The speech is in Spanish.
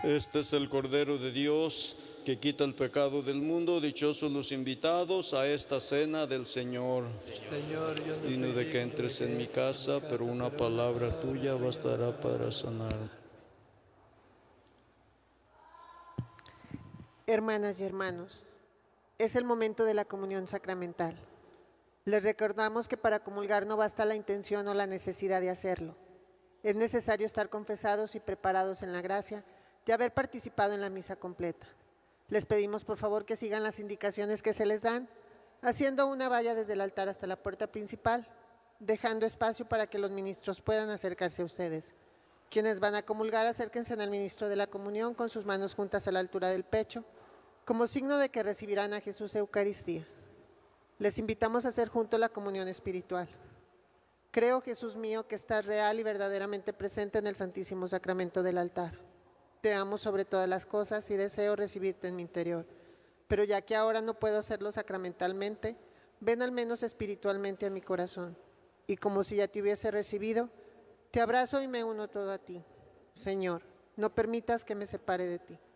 Este es el Cordero de Dios que quita el pecado del mundo. Dichosos los invitados a esta cena del Señor. Señor, yo no Digno soy de que entres en mi casa, pero una palabra tuya bastará para sanar. Hermanas y hermanos, es el momento de la comunión sacramental. Les recordamos que para comulgar no basta la intención o la necesidad de hacerlo. Es necesario estar confesados y preparados en la gracia de haber participado en la misa completa. Les pedimos por favor que sigan las indicaciones que se les dan, haciendo una valla desde el altar hasta la puerta principal, dejando espacio para que los ministros puedan acercarse a ustedes. Quienes van a comulgar, acérquense al ministro de la comunión con sus manos juntas a la altura del pecho, como signo de que recibirán a Jesús Eucaristía. Les invitamos a hacer juntos la comunión espiritual. Creo, Jesús mío, que estás real y verdaderamente presente en el Santísimo Sacramento del altar. Te amo sobre todas las cosas y deseo recibirte en mi interior. Pero ya que ahora no puedo hacerlo sacramentalmente, ven al menos espiritualmente a mi corazón. Y como si ya te hubiese recibido, te abrazo y me uno todo a ti. Señor, no permitas que me separe de ti.